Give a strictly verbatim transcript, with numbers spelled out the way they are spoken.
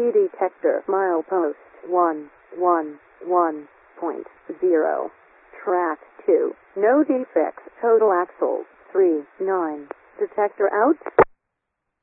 Key detector. Milepost one one one point zero. Track two. No defects. Total axles three nine. Detector out.